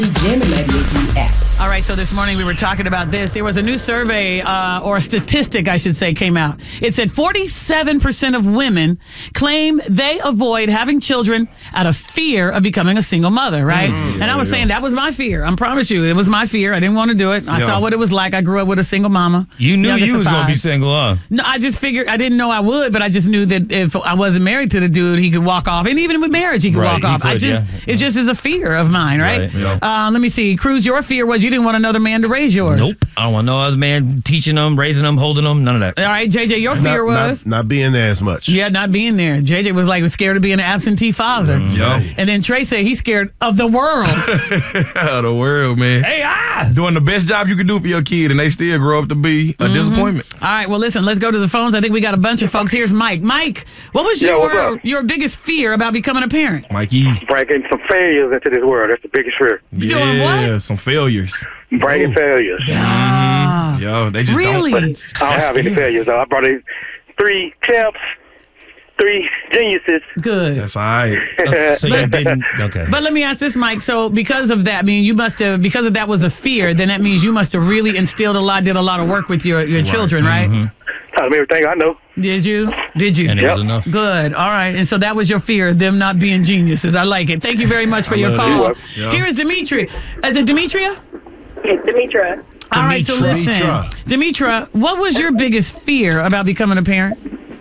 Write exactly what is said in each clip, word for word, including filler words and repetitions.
Jammin' ninety-eight point three app. All right, so this morning we were talking about this. There was a new survey, uh, or a statistic, I should say, came out. It said forty-seven percent of women claim they avoid having children out of fear of becoming a single mother, right? Mm, yeah, and I was yeah. saying that was my fear. I promise you, it was my fear. I didn't want to do it. I yeah. saw what it was like. I grew up with a single mama. You knew you was going to be single, huh? No, I just figured, I didn't know I would, but I just knew that if I wasn't married to the dude, he could walk off. And even with marriage, he could right, walk off. Could, I just, yeah. It just is a fear of mine, right? right yeah. uh, let me see. Cruz, your fear was you didn't want another man to raise yours. Nope. I don't want no other man teaching them, raising them, holding them, none of that. All right, J J, your fear not, was? Not, not being there as much. Yeah, not being there. J J was like scared of being an absentee father. Mm, yeah. And then Trey said he's scared of the world. Of the world, man. Hey, ah! Doing the best job you can do for your kid, and they still grow up to be a mm-hmm. disappointment. All right, well, listen, let's go to the phones. I think we got a bunch of folks. Here's Mike. Mike, what was Yo, your your biggest fear about becoming a parent? Mikey. Bringing some failures into this world. That's the biggest fear. Yeah, doing what? some failures. Bringing failures. Ah. Mm-hmm. Yo, they just really? don't. I don't have any failures, though. I brought in three champs, three geniuses. Good. That's all right. Uh, so you didn't, okay. But let me ask this, Mike. So because of that, I mean, you must have, because of that was a fear, then that means you must have really instilled a lot, did a lot of work with your, your right. children, right? Mm-hmm. Taught them everything I know. Did you? Did you? And it yep. was enough. Good. All right. And so that was your fear, them not being geniuses. I like it. Thank you very much for your call. Yeah. Here is Dimitri. Is it Demetria? It's Demetra. All right, so listen. Demetra. Demetra, what was your biggest fear about becoming a parent?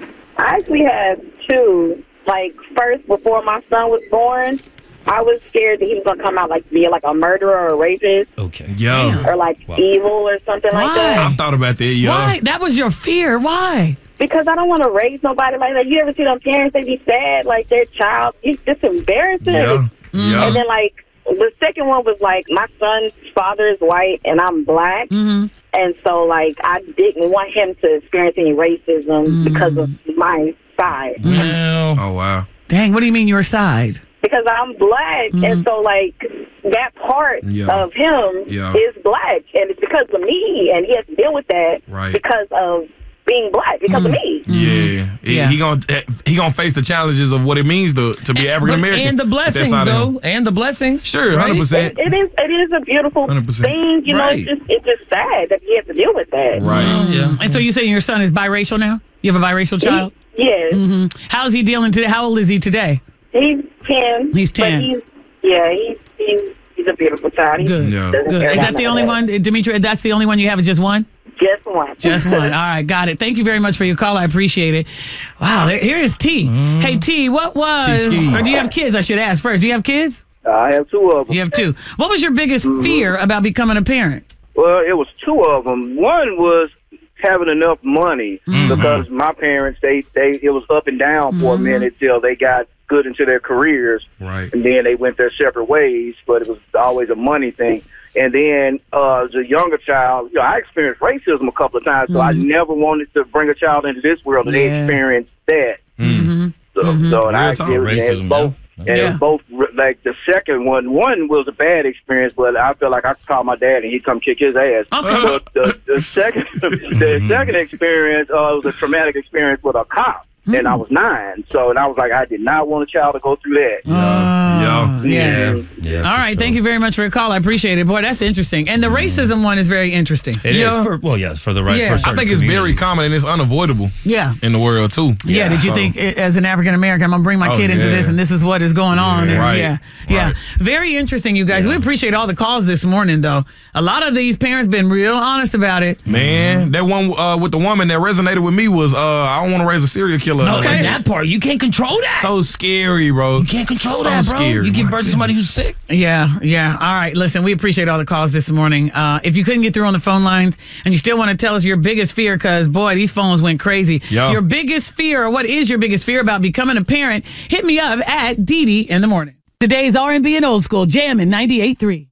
I actually had two. Like, first, before my son was born, I was scared that he was going to come out like being like a murderer or a rapist. Okay. Yo. Or like wow. evil or something Why? like that. I've thought about that, yo. Why? That was your fear. Why? Because I don't want to raise nobody like that. You ever see them parents, they be sad, like their child. It's just embarrassing. Yeah. Mm-hmm. Yeah. And then, like, the second one was like my son's father is white and I'm black. Mm-hmm. And so, like, I didn't want him to experience any racism mm-hmm. because of my side. Mm-hmm. Oh, wow. Dang, what do you mean your side? Because I'm black, mm-hmm. and so, like, that part yeah. of him yeah. is black, and it's because of me, and he has to deal with that right. because of being black, because mm-hmm. of me. Yeah. He, yeah. he gonna he gonna face the challenges of what it means to to be African American. And the blessings, though. And the blessings. Sure, right? hundred percent. It, it is it is a beautiful one hundred percent. thing, you right. know. It's just it's just sad that he has to deal with that. Right. Mm-hmm. Yeah. And so you say your son is biracial now? You have a biracial child? He, yes. Mm-hmm. How's he dealing today? How old is he today? He's ten. He's ten. But he's, yeah, he's he's he's a beautiful child. He Good. Yeah. Good. Is that the only one, Dimitri? That's the only one you have? Is just one? Just one. Just one. All right, got it. Thank you very much for your call. I appreciate it. Wow, there, here is T. Mm. Hey, T, what was, T-ski. or do you have kids? I should ask first. Do you have kids? I have two of them. You have two. What was your biggest Mm-hmm. fear about becoming a parent? Well, it was two of them. One was having enough money Mm-hmm. because my parents, they, they it was up and down for Mm-hmm. a minute till they got good into their careers. Right. And then they went their separate ways, but it was always a money thing. And then uh, as a younger child, you know, I experienced racism a couple of times, so I Mhm. never wanted to bring a child into this world, and Yeah. they experienced that. Mm-hmm. So, Mhm. so and I Real talk. it was- it was Racism, both. yeah. And it Yeah. was both, like, the second one, one was a bad experience, but I felt like I could call my dad and he'd come kick his ass. Okay. But the, the second the second experience uh, was a traumatic experience with a cop, and I was nine. So, and I was like, I did not want a child to go through that. Oh, Yeah. yeah. Yeah. yeah All right, sure. thank you very much for your call. I appreciate it. Boy, that's interesting. And the racism one is very interesting. It Yeah. is for, well, yes, for the right. Yeah. For I certain think it's very communities. common and it's unavoidable Yeah. in the world too. Yeah, did you So- think eh, as an African American, I'm gonna bring my Oh, kid into yeah. this and this is what is going on? Yeah. And Right. Yeah, yeah. Right. Very interesting, you guys. Yeah. We appreciate all the calls this morning, though. A lot of these parents been real honest about it. Man, that one uh, with the woman that resonated with me was uh, I don't want to raise a serial killer. Okay, Like, that part. You can't control that. so scary, bro. You can't control so that, bro. Scary. You give My birth to somebody who's sick. Yeah, yeah. All right, listen, we appreciate all the calls this morning. Uh, if you couldn't get through on the phone lines and you still want to tell us your biggest fear, because, boy, these phones went crazy. Yeah. Your biggest fear, or what is your biggest fear about becoming a parent, hit me up at Dee Dee in the morning. Today's R and B and Old School, Jammin' ninety-eight point three.